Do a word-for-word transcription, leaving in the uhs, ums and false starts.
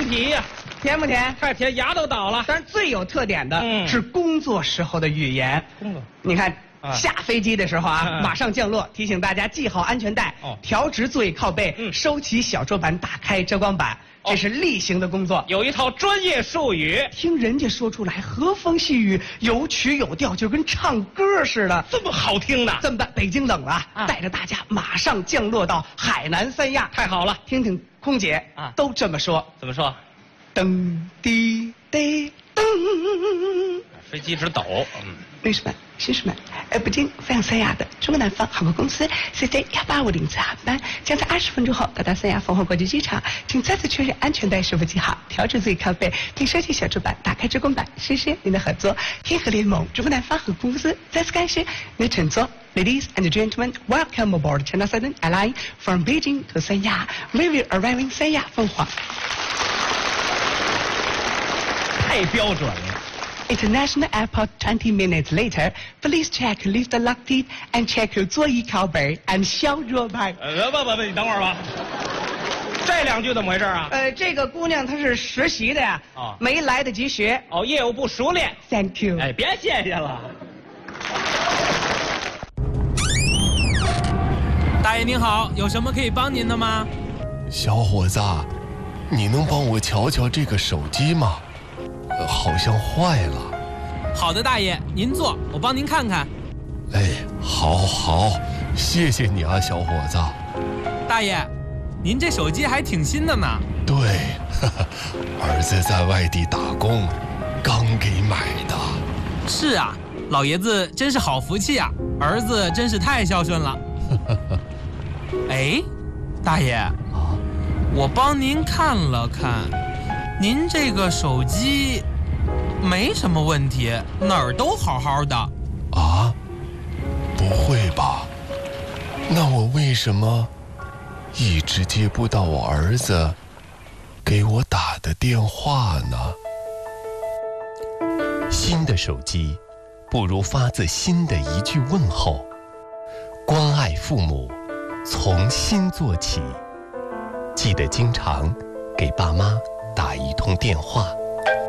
皮呀、啊， 甜不甜？ 太甜，牙都倒了。 但是最有特点的嗯是工作时候的语言。 工作， 你看。 啊下飞机的时候啊， 嗯马上降落，提醒大家系好安全带， 哦调直座椅靠背， 嗯收起小桌板，打开遮光板， 哦这是例行的工作。 有一套专业术语， 听人家说出来，和风细雨，有曲有调，就跟唱歌似的。 这么好听呢？ 这么办？北京冷了， 啊带着大家马上降落到海南三亚。 太好了， 听听空姐啊都这么说。 怎么说？ 噔滴滴噔。 飞机直抖。嗯， 女士们、先生们，呃，北京飞向三亚的中国南方航空公司 C C 幺八五零次航班将在二十分钟后到达三亚凤凰国际机场，请再次确认安全带是否系好，调整座椅靠背，并收起小桌板，打开遮光板。谢谢您的合作，天河联盟中国南方航空公司再次感谢您的乘坐。Ladies and gentlemen, welcome aboard China Southern Airlines from Beijing to Sanya. We will arrive in 三亚凤凰。 太标准了。 International Airport twenty minutes later, please check lift lock teeth and check 座椅靠背 and 小桌板。 呃，不不不，你等会儿吧。这两句怎么回事啊？ 呃，这个姑娘她是实习的呀， 哦没来得及学。 哦，业务不熟练。 Thank you。 哎，别谢谢了。 大爷您好，有什么可以帮您的吗？ 小伙子，你能帮我瞧瞧这个手机吗？呃，好像坏了。 好的，大爷，您坐，我帮您看看。 哎，好好，谢谢你啊，小伙子。 大爷，您这手机还挺新的呢。 对，呵呵，儿子在外地打工，刚给买的。 是啊，老爷子真是好福气啊，儿子真是太孝顺了。哎，大爷，我帮您看了看，您这个手机没什么问题，哪儿都好好的。 啊？不会吧？那我为什么一直接不到我儿子给我打的电话呢？新的手机，不如发自心的一句问候。关爱父母，从心做起。记得经常给爸妈打一通电话。